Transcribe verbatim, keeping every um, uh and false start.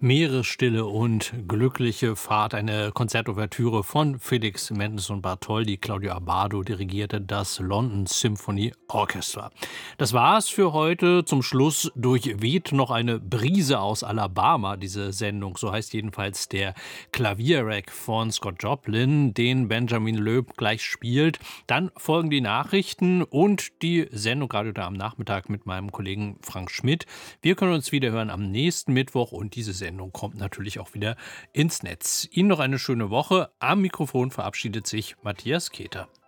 Meeresstille und glückliche Fahrt, eine Konzertouvertüre von Felix Mendelssohn Bartholdy. Claudio Abbado dirigierte das London Symphony Orchestra. Das war's für heute. Zum Schluss durchweht noch eine Brise aus Alabama, diese Sendung. So heißt jedenfalls der Klavierrack von Scott Joplin, den Benjamin Loeb gleich spielt. Dann folgen die Nachrichten und die Sendung gerade da am Nachmittag mit meinem Kollegen Frank Schmidt. Wir können uns wieder hören am nächsten Mittwoch und diese Sendung kommt natürlich auch wieder ins Netz. Ihnen noch eine schöne Woche. Am Mikrofon verabschiedet sich Matthias Keter.